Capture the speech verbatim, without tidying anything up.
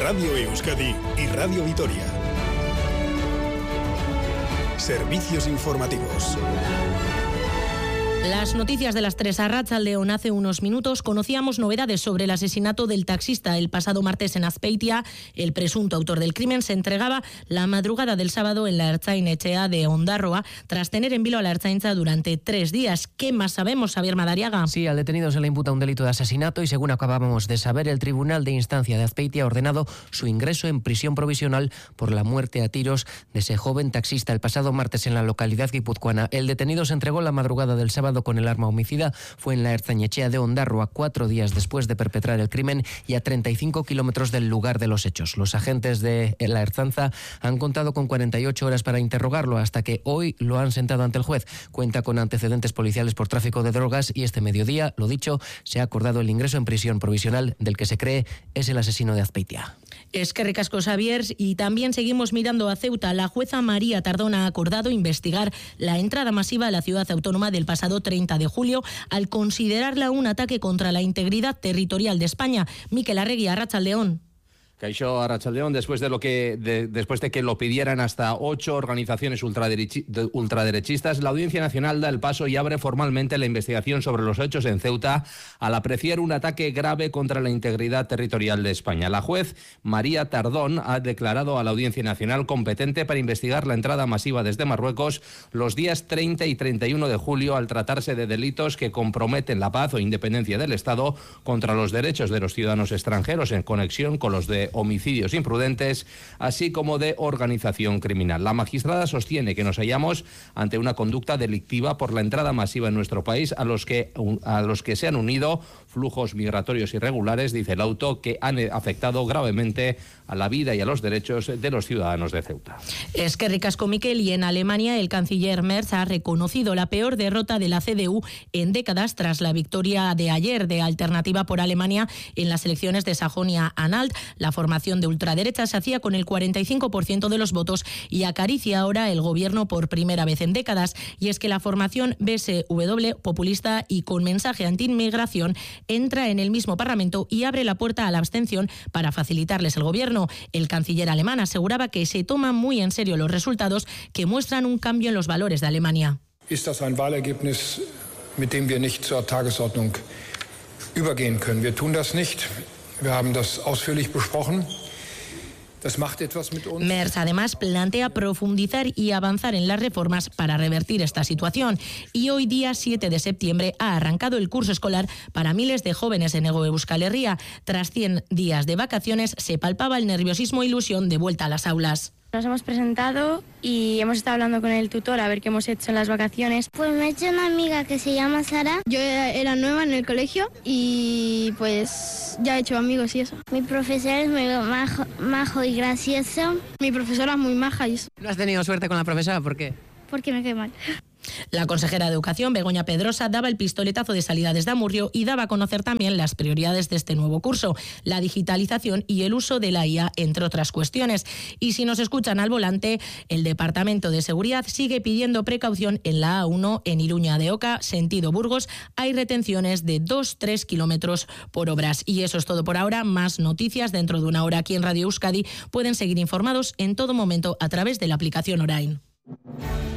Radio Euskadi y Radio Vitoria. Servicios informativos. Las noticias de las tres. A Arratsaldeon. Hace unos minutos conocíamos novedades sobre el asesinato del taxista el pasado martes en Azpeitia. El presunto autor del crimen se entregaba la madrugada del sábado en la Ertzain-Etxea de Ondarroa tras tener en vilo a la Ertzaintza durante tres días. ¿Qué más sabemos, Xabier Madariaga? Sí, al detenido se le imputa un delito de asesinato y, según acabamos de saber, el Tribunal de Instancia de Azpeitia ha ordenado su ingreso en prisión provisional por la muerte a tiros de ese joven taxista el pasado martes en la localidad guipuzcoana. El detenido se entregó la madrugada del sábado con el arma homicida. Fue en la Ertzain-Etxea de Ondarroa cuatro días después de perpetrar el crimen y a treinta y cinco kilómetros del lugar de los hechos. Los agentes de la Ertzaintza han contado con cuarenta y ocho horas para interrogarlo hasta que hoy lo han sentado ante el juez. Cuenta con antecedentes policiales por tráfico de drogas y este mediodía, lo dicho, se ha acordado el ingreso en prisión provisional del que se cree es el asesino de Azpeitia. Es que ricasco, Xavier. Y también seguimos mirando a Ceuta. La jueza María Tardón ha acordado investigar la entrada masiva a la ciudad autónoma del pasado treinta de julio al considerarla un ataque contra la integridad territorial de España. Mikel Arregui, Arratsaldeon. Caixó Arratsaldeon, después de lo que de, después de que lo pidieran hasta ocho organizaciones ultraderechi, de, ultraderechistas, la Audiencia Nacional da el paso y abre formalmente la investigación sobre los hechos en Ceuta al apreciar un ataque grave contra la integridad territorial de España. La juez María Tardón ha declarado a la Audiencia Nacional competente para investigar la entrada masiva desde Marruecos los días treinta y treinta y uno de julio al tratarse de delitos que comprometen la paz o independencia del Estado contra los derechos de los ciudadanos extranjeros en conexión con los de homicidios imprudentes, así como de organización criminal. La magistrada sostiene que nos hallamos ante una conducta delictiva por la entrada masiva en nuestro país a los que, a los que se han unido flujos migratorios irregulares, dice el auto, que han afectado gravemente a la vida y a los derechos de los ciudadanos de Ceuta. Es que ricasco, Mikel. Y en Alemania el canciller Merz ha reconocido la peor derrota de la C D U en décadas tras la victoria de ayer de Alternativa por Alemania en las elecciones de Sajonia-Anhalt. La formación de ultraderecha se hacía con el cuarenta y cinco por ciento de los votos y acaricia ahora el gobierno por primera vez en décadas. Y es que la formación B S W, populista y con mensaje anti-inmigración, entra en el mismo Parlamento y abre la puerta a la abstención para facilitarles el gobierno. El canciller alemán aseguraba que se toman muy en serio los resultados que muestran un cambio en los valores de Alemania. ¿Es das ein Wahlergebnis, mit dem wir nicht zur Tagesordnung übergehen können? Wir tun das nicht. Wir haben das ausführlich besprochen. Merz además plantea profundizar y avanzar en las reformas para revertir esta situación. Y hoy, día siete de septiembre, ha arrancado el curso escolar para miles de jóvenes en Hego Euskal Herria. Tras cien días de vacaciones, se palpaba el nerviosismo e ilusión de vuelta a las aulas. Nos hemos presentado y hemos estado hablando con el tutor a ver qué hemos hecho en las vacaciones. Pues me he hecho una amiga que se llama Sara. Yo era nueva en el colegio y pues ya he hecho amigos y eso. Mi profesor es muy majo, majo y gracioso. Mi profesora es muy maja y eso. ¿No has tenido suerte con la profesora? ¿Por qué? Porque me cae mal. La consejera de Educación, Begoña Pedrosa, daba el pistoletazo de salida desde Amurrio y daba a conocer también las prioridades de este nuevo curso, la digitalización y el uso de la I A, entre otras cuestiones. Y si nos escuchan al volante, el Departamento de Seguridad sigue pidiendo precaución en la A uno en Iruña de Oca, sentido Burgos. Hay retenciones de dos a tres kilómetros por obras. Y eso es todo por ahora. Más noticias dentro de una hora aquí en Radio Euskadi. Pueden seguir informados en todo momento a través de la aplicación Orain.